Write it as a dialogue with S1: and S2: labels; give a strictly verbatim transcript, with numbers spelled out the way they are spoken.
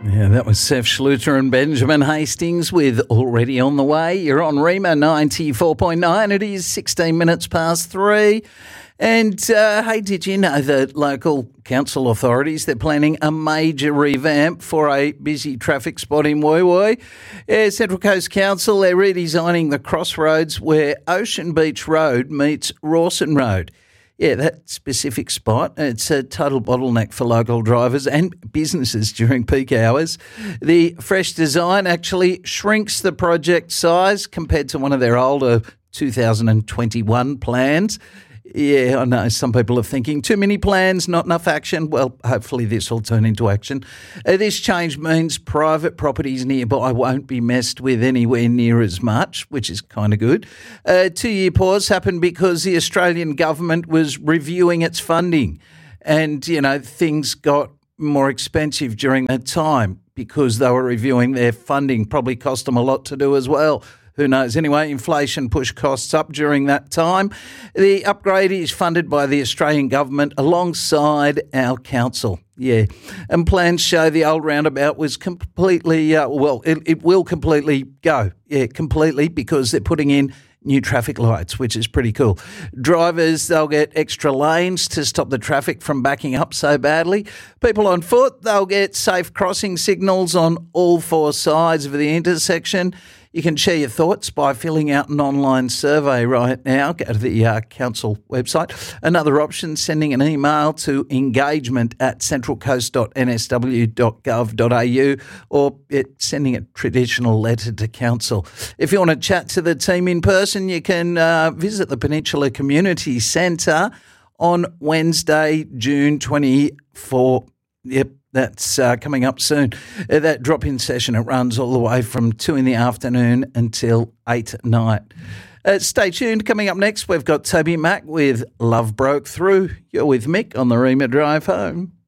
S1: Yeah, that was Seth Schluter and Benjamin Hastings with Already on the Way. You're on Rima ninety-four point nine. It is sixteen minutes past three. And, uh, hey, did you know that local council authorities, they're planning a major revamp for a busy traffic spot in Woy Woy? Yeah, Central Coast Council, they're redesigning the crossroads where Ocean Beach Road meets Rawson Road. Yeah, that specific spot, it's a total bottleneck for local drivers and businesses during peak hours. The fresh design actually shrinks the project size compared to one of their older two thousand twenty-one plans. Yeah, I know some people are thinking, too many plans, not enough action. Well, hopefully this will turn into action. Uh, this change means private properties nearby won't be messed with anywhere near as much, which is kind of good. A two-year pause happened because the Australian government was reviewing its funding and, you know, things got more expensive during that time because they were reviewing their funding. Probably cost them a lot to do as well. Who knows? Anyway, inflation pushed costs up during that time. The upgrade is funded by the Australian government alongside our council. Yeah. And plans show the old roundabout was completely, uh, well, it, it will completely go. Yeah, completely, because they're putting in new traffic lights, which is pretty cool. Drivers, they'll get extra lanes to stop the traffic from backing up so badly. People on foot, they'll get safe crossing signals on all four sides of the intersection. You can share your thoughts by filling out an online survey right now. Go to the uh, council website. Another option, sending an email to engagement at centralcoast dot n s w dot gov dot a u or it, sending a traditional letter to council. If you want to chat to the team in person, you can uh, visit the Peninsula Community Centre on Wednesday, June twenty-fourth. Yep. That's uh, coming up soon. Uh, that drop-in session, it runs all the way from two in the afternoon until eight at night. Uh, stay tuned. Coming up next, we've got Toby Mack with Love Broke Through. You're with Mick on the Rima Drive Home.